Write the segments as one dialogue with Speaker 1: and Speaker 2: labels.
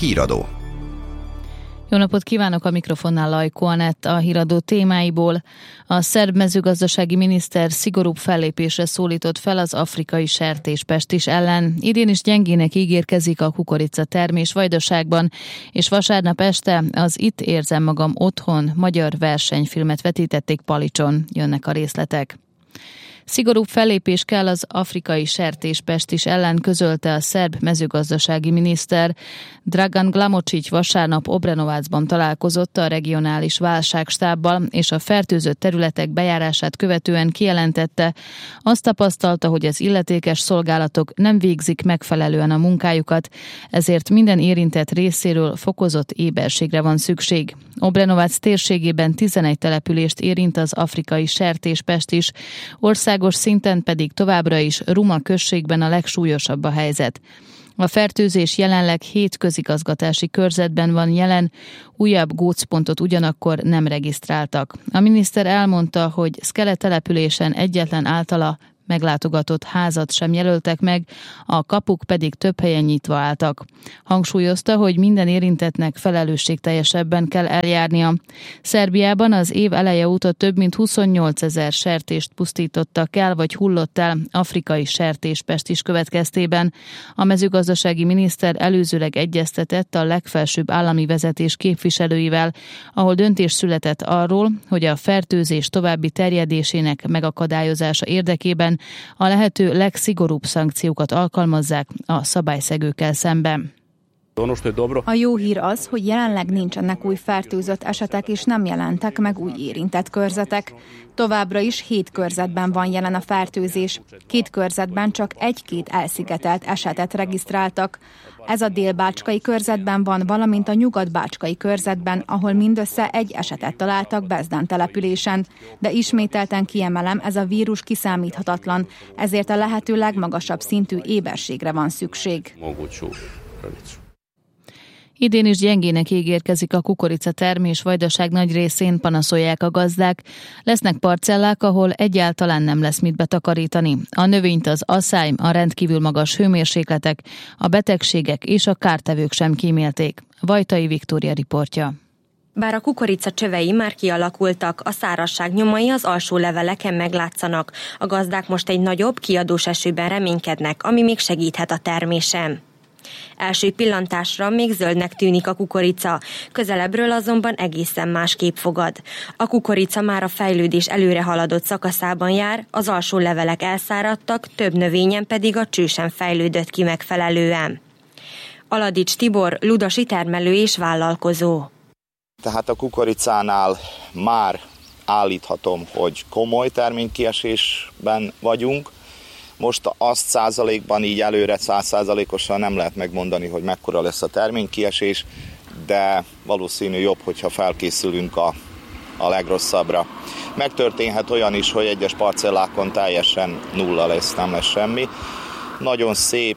Speaker 1: Híradó.
Speaker 2: Jó napot kívánok, a mikrofonnál Lajko Anett. A híradó témáiból: a szerb mezőgazdasági miniszter szigorúbb fellépésre szólított fel az afrikai sertéspestis ellen. Idén is gyengének ígérkezik a kukorica termés Vajdaságban, és vasárnap este az Itt érzem magam otthon magyar versenyfilmet vetítették Palicson. Jönnek a részletek. Szigorúbb fellépés kell az afrikai sertéspestis ellen, közölte a szerb mezőgazdasági miniszter. Dragan Glamocic vasárnap Obrenovacban találkozott a regionális válságstábbal, és a fertőzött területek bejárását követően kijelentette, azt tapasztalta, hogy az illetékes szolgálatok nem végzik megfelelően a munkájukat, ezért minden érintett részéről fokozott éberségre van szükség. Obrenovac térségében 11 települést érint az afrikai sertéspestis, országos szinten pedig továbbra is Ruma községben a legsúlyosabb a helyzet. A fertőzés jelenleg 7 közigazgatási körzetben van jelen, újabb gócpontot ugyanakkor nem regisztráltak. A miniszter elmondta, hogy Szkele településen egyetlen általa meglátogatott házat sem jelöltek meg, a kapuk pedig több helyen nyitva álltak. Hangsúlyozta, hogy minden érintettnek felelősségteljesebben kell eljárnia. Szerbiában az év eleje óta több mint 28 000 sertést pusztítottak el, vagy hullott el afrikai sertéspestis következtében. A mezőgazdasági miniszter előzőleg egyeztetett a legfelsőbb állami vezetés képviselőivel, ahol döntés született arról, hogy a fertőzés további terjedésének megakadályozása érdekében a lehető legszigorúbb szankciókat alkalmazzák a szabályszegőkkel szemben.
Speaker 3: A jó hír az, hogy jelenleg nincsenek új fertőzött esetek, és nem jelentek meg új érintett körzetek. Továbbra is 7 körzetben van jelen a fertőzés. 2 körzetben csak 1-2 elszigetelt esetet regisztráltak. Ez a dél-bácskai körzetben van, valamint a nyugat-bácskai körzetben, ahol mindössze 1 esetet találtak Bezdán településen. De ismételten kiemelem, ez a vírus kiszámíthatatlan, ezért a lehető legmagasabb szintű éberségre van szükség.
Speaker 2: Idén is gyengének ígérkezik a kukorica termés, Vajdaság nagy részén, panaszolják a gazdák. Lesznek parcellák, ahol egyáltalán nem lesz mit betakarítani. A növényt az asszály, a rendkívül magas hőmérsékletek, a betegségek és a kártevők sem kímélték. Vajtai Viktória riportja.
Speaker 4: Bár a kukorica csövei már kialakultak, a szárazság nyomai az alsó leveleken meglátszanak. A gazdák most egy nagyobb, kiadós esőben reménykednek, ami még segíthet a termésen. Első pillantásra még zöldnek tűnik a kukorica, közelebbről azonban egészen más kép fogad. A kukorica már a fejlődés előre haladott szakaszában jár, az alsó levelek elszáradtak, több növényen pedig a cső sem fejlődött ki megfelelően. Aladics Tibor, ludasi termelő és vállalkozó.
Speaker 5: Tehát a kukoricánál már állíthatom, hogy komoly terménykiesésben vagyunk. Most azt százalékban így előre 100%-osan nem lehet megmondani, hogy mekkora lesz a terménykiesés, de valószínű jobb, hogyha felkészülünk a legrosszabbra. Megtörténhet olyan is, hogy egyes parcellákon teljesen nulla lesz, nem lesz semmi. Nagyon szép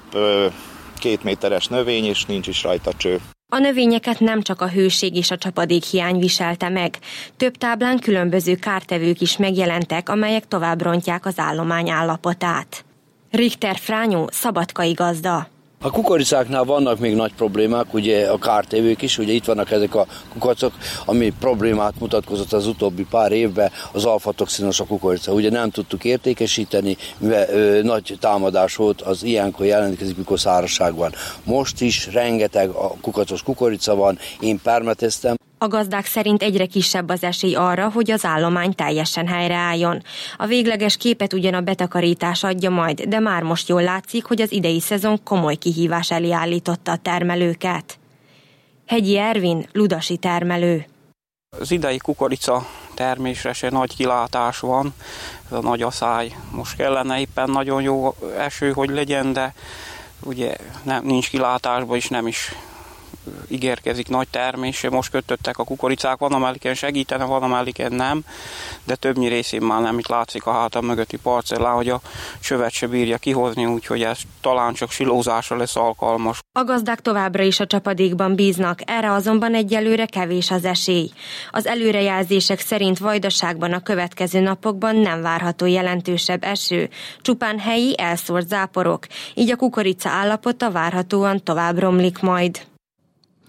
Speaker 5: 2 méteres növény, és nincs is rajta cső.
Speaker 4: A növényeket nem csak a hőség és a csapadékhiány viselte meg. Több táblán különböző kártevők is megjelentek, amelyek tovább rontják az állomány állapotát. Richter Frányó, szabadkai gazda.
Speaker 6: A kukoricáknál vannak még nagy problémák, ugye a kártevők is, ugye itt vannak ezek a kukacok, ami problémát mutatkozott az utóbbi pár évben, az alfatoxinos a kukorica. Ugye nem tudtuk értékesíteni, mivel nagy támadás volt, az ilyenkor jelentkezik, mikor szárazság van. Most is rengeteg a kukacos kukorica van, én permeteztem.
Speaker 4: A gazdák szerint egyre kisebb az esély arra, hogy az állomány teljesen helyreálljon. A végleges képet ugyan a betakarítás adja majd, de már most jól látszik, hogy az idei szezon komoly kihívás elé állította a termelőket. Hegyi Ervin, ludasi termelő.
Speaker 7: Az idei kukorica termésre se nagy kilátás van, ez a nagy asszály. Most kellene éppen nagyon jó eső, hogy legyen, de ugye nincs kilátásba, és nem is ígérkezik nagy termés. Most kötöttek a kukoricák, van amelyiken segítene, van amelyiken nem, de többnyi részén már nem itt látszik a hátam mögötti parcellán, hogy a csövet se bírja kihozni, úgyhogy ez talán csak silózásra lesz alkalmas.
Speaker 4: A gazdák továbbra is a csapadékban bíznak, erre azonban egyelőre kevés az esély. Az előrejelzések szerint Vajdaságban a következő napokban nem várható jelentősebb eső, csupán helyi elszórt záporok, így a kukorica állapota várhatóan tovább romlik majd.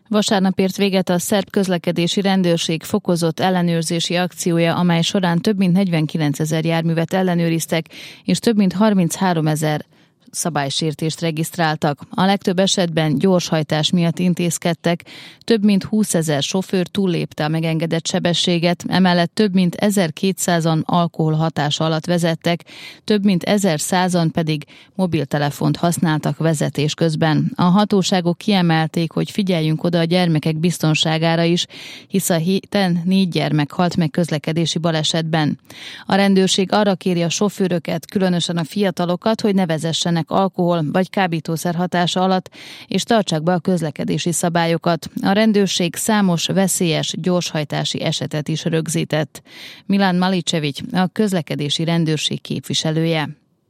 Speaker 2: Vasárnap ért véget a szerb közlekedési rendőrség fokozott ellenőrzési akciója, amely során több mint 49 000 járművet ellenőriztek, és több mint 33 000 szabálysértést regisztráltak. A legtöbb esetben gyorshajtás miatt intézkedtek, több mint 20 000 sofőr túllépte a megengedett sebességet, emellett több mint 1200-an alkohol hatása alatt vezettek, több mint 1100-an pedig mobiltelefont használtak vezetés közben. A hatóságok kiemelték, hogy figyeljünk oda a gyermekek biztonságára is, hisz a héten 4 gyermek halt meg közlekedési balesetben. A rendőrség arra kéri a sofőröket, különösen a fiatalokat, hogy ne vezessenek alkohol vagy kábítószer hatása alatt, és tartsák be a közlekedési szabályokat. A rendőrség számos veszélyes gyorshajtási esetet is rögzített. Milan Malicevic, a közlekedési rendőrség képviselője.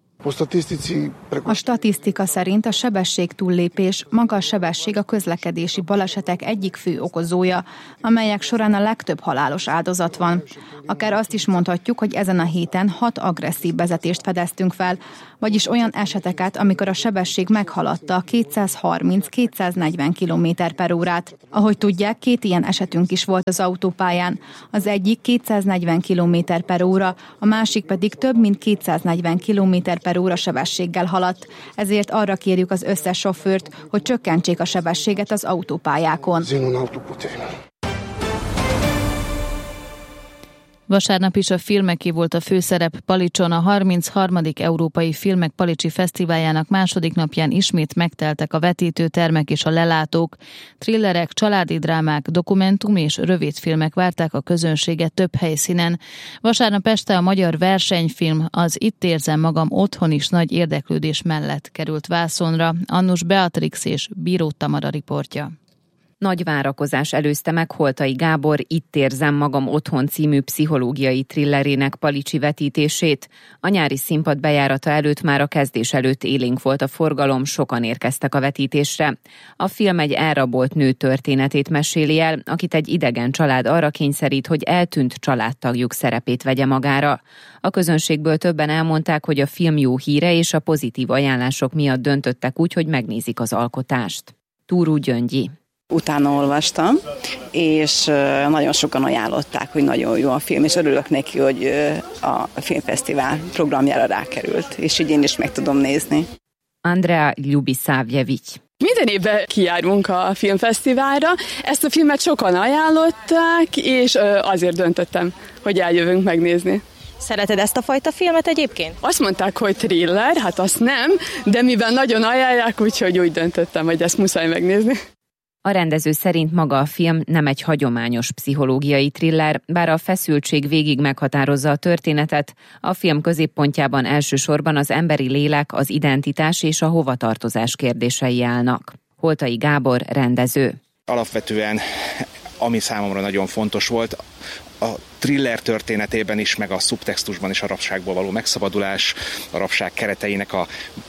Speaker 3: A statisztika szerint a sebesség túllépés, maga a sebesség a közlekedési balesetek egyik fő okozója, amelyek során a legtöbb halálos áldozat van. Akár azt is mondhatjuk, hogy ezen a héten 6 agresszív vezetést fedeztünk fel, vagyis olyan eseteket, amikor a sebesség meghaladta a 230-240 km/órát. Ahogy tudják, 2 ilyen esetünk is volt az autópályán. Az egyik 240 km/óra, a másik pedig több mint 240 km/óra sebességgel haladt. Ezért arra kérjük az összes sofőrt, hogy csökkentsék a sebességet az autópályákon.
Speaker 2: Vasárnap is a filmeké volt a főszerep Palicson. A 33. Európai Filmek Palicsi Fesztiváljának második napján ismét megteltek a vetítőtermek és a lelátók. Thrillerek, családi drámák, dokumentum és rövidfilmek várták a közönséget több helyszínen. Vasárnap este a magyar versenyfilm Az Itt érzem magam otthon is nagy érdeklődés mellett került vászonra. Annus Beatrix és Bíró Tamara riportja.
Speaker 1: Nagy várakozás előzte meg Holtai Gábor Itt érzem magam otthon című pszichológiai thrillerének palicsi vetítését. A nyári színpad bejárata előtt már a kezdés előtt élénk volt a forgalom, sokan érkeztek a vetítésre. A film egy elrabolt nő történetét meséli el, akit egy idegen család arra kényszerít, hogy eltűnt családtagjuk szerepét vegye magára. A közönségből többen elmondták, hogy a film jó híre és a pozitív ajánlások miatt döntöttek úgy, hogy megnézik az alkotást. Túrú Gyöngyi.
Speaker 8: Utána olvastam, és nagyon sokan ajánlották, hogy nagyon jó a film, és örülök neki, hogy a filmfesztivál programjára rákerült, és így én is meg tudom nézni.
Speaker 1: Andrea Ljubisavljevic.
Speaker 9: Minden évben kijárunk a filmfesztiválra, ezt a filmet sokan ajánlották, és azért döntöttem, hogy eljövünk megnézni.
Speaker 10: Szereted ezt a fajta filmet egyébként?
Speaker 9: Azt mondták, hogy thriller, hát azt nem, de mivel nagyon ajánlják, úgyhogy úgy döntöttem, hogy ezt muszáj megnézni.
Speaker 1: A rendező szerint maga a film nem egy hagyományos pszichológiai thriller, bár a feszültség végig meghatározza a történetet. A film középpontjában elsősorban az emberi lélek, az identitás és a hovatartozás kérdései állnak. Holtai Gábor, rendező.
Speaker 11: Alapvetően, ami számomra nagyon fontos volt, a thriller történetében is, meg a szubtextusban is a rabságból való megszabadulás, a rabság kereteinek a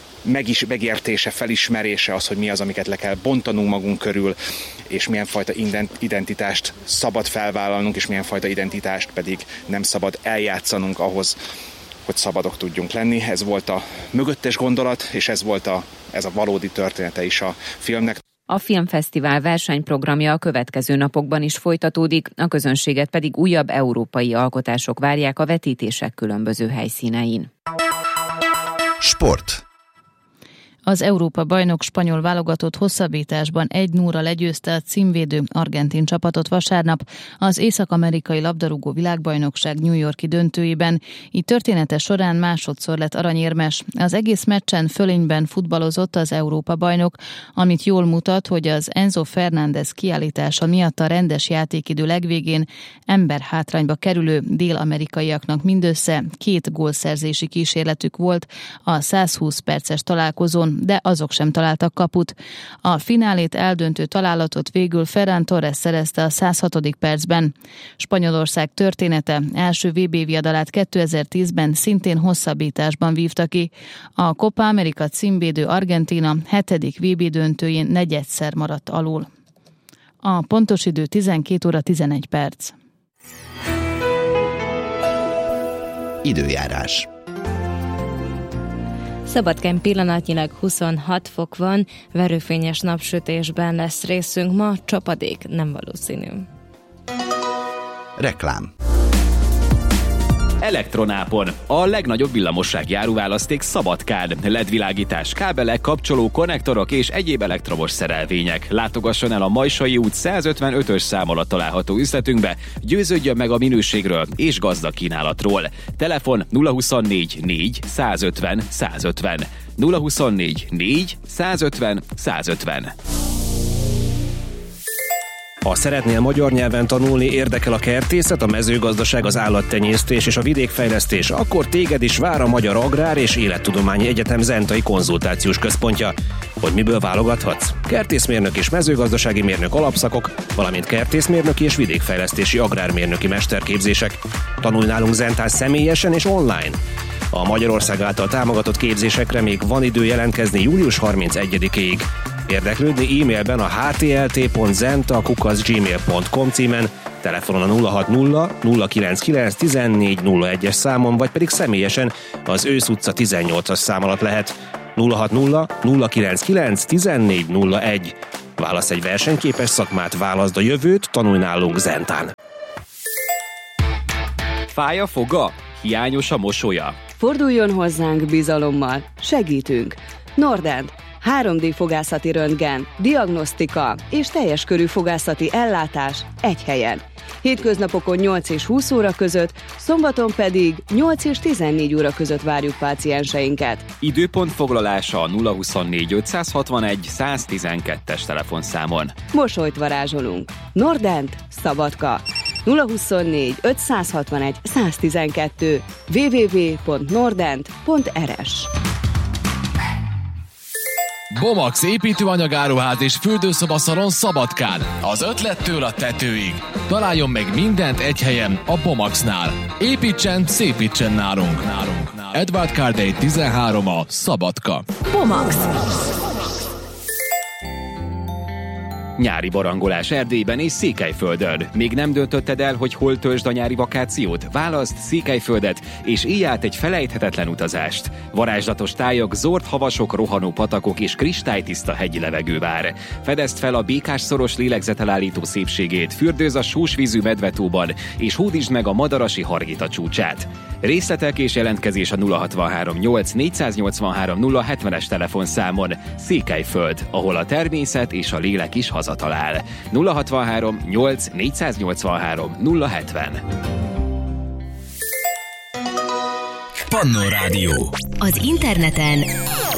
Speaker 11: megértése, felismerése, az, hogy mi az, amiket le kell bontanunk magunk körül, és milyen fajta identitást szabad felvállalnunk, és milyen fajta identitást pedig nem szabad eljátszanunk ahhoz, hogy szabadok tudjunk lenni. Ez volt a mögöttes gondolat, és ez a valódi története is a filmnek.
Speaker 1: A filmfesztivál versenyprogramja a következő napokban is folytatódik, a közönséget pedig újabb európai alkotások várják a vetítések különböző helyszínein.
Speaker 12: Sport.
Speaker 2: Az Európa-bajnok spanyol válogatott hosszabbításban 1-0-ra legyőzte a címvédő argentin csapatot vasárnap az észak-amerikai labdarúgó világbajnokság New York-i döntőjében. Így története során másodszor lett aranyérmes. Az egész meccsen fölényben futballozott az Európa-bajnok, amit jól mutat, hogy az Enzo Fernández kiállítása miatt a rendes játékidő legvégén emberhátrányba kerülő dél-amerikaiaknak mindössze 2 gólszerzési kísérletük volt a 120 perces találkozón, de azok sem találtak kaput. A finálét eldöntő találatot végül Ferran Torres szerezte a 106. percben. Spanyolország története első VB-viadalát 2010-ben szintén hosszabbításban vívta ki. A Copa America címvédő Argentína 7. VB döntőjén negyedszer maradt alul. A pontos idő 12:11.
Speaker 12: Időjárás. Szabadkán pillanatnyilag 26 fok van, verőfényes napsütésben lesz részünk ma, csapadék nem valószínű.
Speaker 13: Reklám.
Speaker 14: Elektronápon. A legnagyobb villamossági áruválaszték Szabadkán. LED-világítás, kábelek, kapcsoló, konnektorok és egyéb elektromos szerelvények. Látogasson el a Majsai út 155-ös szám alatt található üzletünkbe, győződjön meg a minőségről és gazdag kínálatról. Telefon 024 4 150 150. 024 4 150 150.
Speaker 15: Ha szeretnél magyar nyelven tanulni, érdekel a kertészet, a mezőgazdaság, az állattenyésztés és a vidékfejlesztés, akkor téged is vár a Magyar Agrár és Élettudományi Egyetem Zentai Konzultációs Központja. Hogy miből válogathatsz? Kertészmérnök és mezőgazdasági mérnök alapszakok, valamint kertészmérnöki és vidékfejlesztési agrármérnöki mesterképzések. Tanulj nálunk Zentán személyesen és online. A Magyarország által támogatott képzésekre még van idő jelentkezni július 31-ig. Érdeklődni e-mailben a htlt.zenta@gmail.com címen, telefonon a 060 099 1401-es számon, vagy pedig személyesen az Ősz utca 18-as szám alatt lehet. 060 099 1401. Válasz egy versenyképes szakmát, válaszd a jövőt, tanulj nálunk Zentán.
Speaker 14: Fáj a foga? Hiányos a mosolya?
Speaker 16: Forduljon hozzánk bizalommal, segítünk. Nordent, 3D fogászati röntgen, diagnosztika és teljes körű fogászati ellátás egy helyen. Hétköznapokon 8 és 20 óra között, szombaton pedig 8 és 14 óra között várjuk pácienseinket.
Speaker 14: Időpont foglalása a 024 561 112-es telefonszámon.
Speaker 16: Mosolyt varázsolunk. Nordent, Szabadka. 024 561 112 www.nordent.rs.
Speaker 17: Bomax építőanyagáruház és fürdőszobaszalon Szabadkán. Az ötlettől a tetőig. Találjon meg mindent egy helyen a Bomaxnál. Építsen, szépítsen nálunk. Edward Cardey 13 a Szabadka.
Speaker 12: Bomax.
Speaker 14: Nyári barangolás Erdélyben és Székelyföldön. Még nem döntötted el, hogy hol töltsd a nyári vakációt? Válaszd Székelyföldet, és élj át egy felejthetetlen utazást. Varázslatos tájak, zord havasok, rohanó patakok és kristálytiszta hegyi levegő vár. Fedezd fel a Békás-szoros lélegzetelállító szépségét, fürdőz a sósvízű Medvetóban, és hódítsd meg a Madarasi Hargita csúcsát. Részletek és jelentkezés a 063 8 483 070-es telefonszámon. Székelyföld, ahol a természet és a lélek is hazatalál. 063 8 483 070.
Speaker 17: Pannó Rádió.
Speaker 12: Az interneten